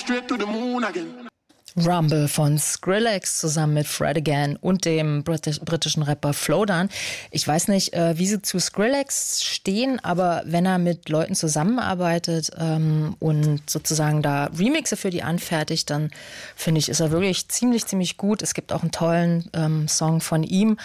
straight to the moon again. Rumble von Skrillex zusammen mit Fred Again und dem britischen Rapper Flowdan. Ich weiß nicht, wie sie zu Skrillex stehen, aber wenn er mit Leuten zusammenarbeitet und sozusagen da Remixe für die anfertigt, dann finde ich, ist er wirklich ziemlich gut. Es gibt auch einen tollen Song von ihm,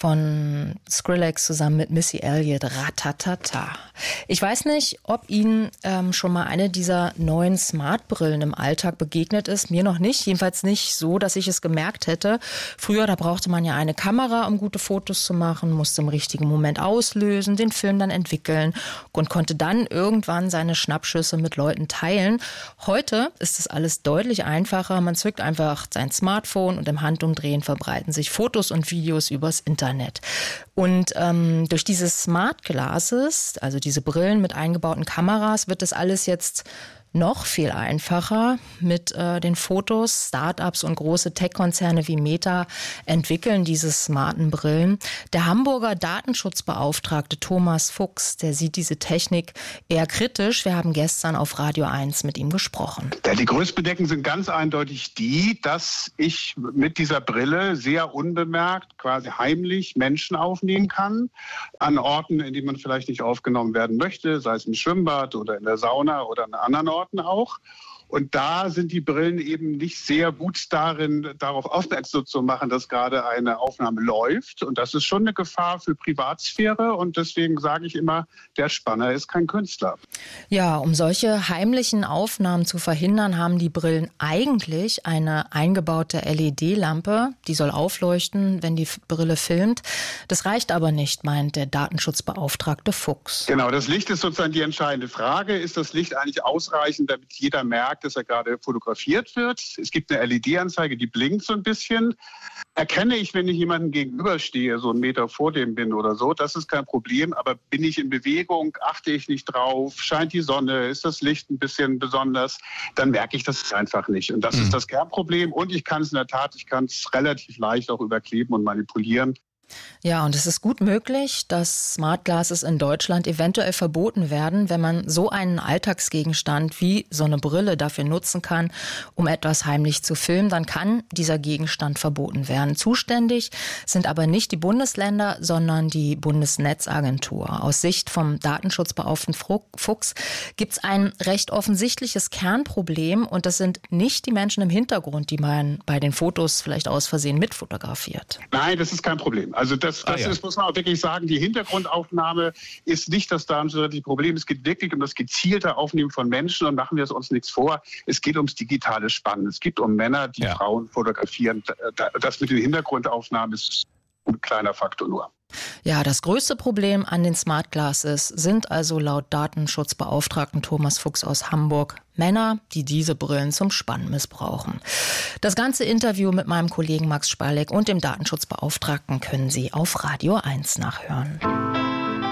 von Skrillex zusammen mit Missy Elliott, Ratatata. Ich weiß nicht, ob Ihnen schon mal eine dieser neuen Smart-Brillen im Alltag begegnet ist. Mir noch nicht. Jedenfalls nicht so, dass ich es gemerkt hätte. Früher, da brauchte man ja eine Kamera, um gute Fotos zu machen, musste im richtigen Moment auslösen, den Film dann entwickeln und konnte dann irgendwann seine Schnappschüsse mit Leuten teilen. Heute ist das alles deutlich einfacher. Man zückt einfach sein Smartphone und im Handumdrehen verbreiten sich Fotos und Videos übers Internet. Und durch diese Smart Glasses, also diese Brillen mit eingebauten Kameras, wird das alles jetzt noch viel einfacher mit den Fotos. Startups und große Tech-Konzerne wie Meta entwickeln diese smarten Brillen. Der Hamburger Datenschutzbeauftragte Thomas Fuchs, der sieht diese Technik eher kritisch. Wir haben gestern auf Radio 1 mit ihm gesprochen. Ja, die größten Bedenken sind ganz eindeutig die, dass ich mit dieser Brille sehr unbemerkt, quasi heimlich Menschen aufnehmen kann. An Orten, in denen man vielleicht nicht aufgenommen werden möchte, sei es im Schwimmbad oder in der Sauna oder an anderen Orten auch. Und da sind die Brillen eben nicht sehr gut darin, darauf aufmerksam zu machen, dass gerade eine Aufnahme läuft. Und das ist schon eine Gefahr für Privatsphäre. Und deswegen sage ich immer, der Spanner ist kein Künstler. Ja, um solche heimlichen Aufnahmen zu verhindern, haben die Brillen eigentlich eine eingebaute LED-Lampe. Die soll aufleuchten, wenn die Brille filmt. Das reicht aber nicht, meint der Datenschutzbeauftragte Fuchs. Genau, das Licht ist sozusagen die entscheidende Frage. Ist das Licht eigentlich ausreichend, damit jeder merkt, dass er gerade fotografiert wird? Es gibt eine LED-Anzeige, die blinkt so ein bisschen. Erkenne ich, wenn ich jemandem gegenüberstehe, so einen Meter vor dem bin oder so, das ist kein Problem. Aber bin ich in Bewegung, achte ich nicht drauf, scheint die Sonne, ist das Licht ein bisschen besonders, dann merke ich das einfach nicht. Und das ist das Kernproblem. Und ich kann es in der Tat, ich kann es relativ leicht auch überkleben und manipulieren. Ja, und es ist gut möglich, dass Smart Glasses in Deutschland eventuell verboten werden, wenn man so einen Alltagsgegenstand wie so eine Brille dafür nutzen kann, um etwas heimlich zu filmen, dann kann dieser Gegenstand verboten werden. Zuständig sind aber nicht die Bundesländer, sondern die Bundesnetzagentur. Aus Sicht vom Datenschutzbeauftragten Fuchs gibt es ein recht offensichtliches Kernproblem und das sind nicht die Menschen im Hintergrund, die man bei den Fotos vielleicht aus Versehen mitfotografiert. Nein, das ist kein Problem. Also das ist, muss man auch wirklich sagen, die Hintergrundaufnahme ist nicht das Problem. Es geht wirklich um das gezielte Aufnehmen von Menschen und machen wir es uns nichts vor. Es geht ums digitale Spannen. Es geht um Männer, die Frauen fotografieren. Das mit den Hintergrundaufnahmen ist ein kleiner Faktor nur. Ja, das größte Problem an den Smart Glasses sind also laut Datenschutzbeauftragten Thomas Fuchs aus Hamburg Männer, die diese Brillen zum Spannen missbrauchen. Das ganze Interview mit meinem Kollegen Max Spalek und dem Datenschutzbeauftragten können Sie auf Radio 1 nachhören.